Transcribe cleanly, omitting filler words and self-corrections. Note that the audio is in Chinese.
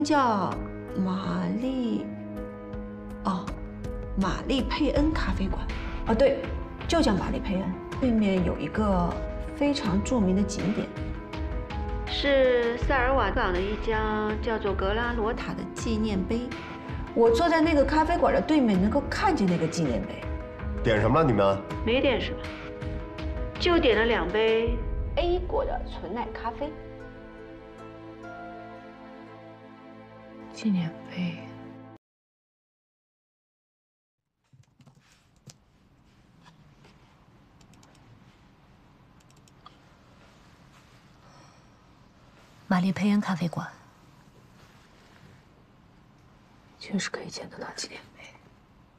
叫玛丽，哦，玛丽佩恩咖啡馆。哦，对，就叫玛丽佩恩。对面有一个非常著名的景点，是塞尔瓦港的一家叫做格拉罗塔的纪念碑。我坐在那个咖啡馆的对面，能够看见那个纪念碑。 点什么了你们？ 没点什么，就点了2杯 A 果的纯奶咖啡。 纪念碑。 玛丽佩恩咖啡馆， 确实可以见得到纪念碑。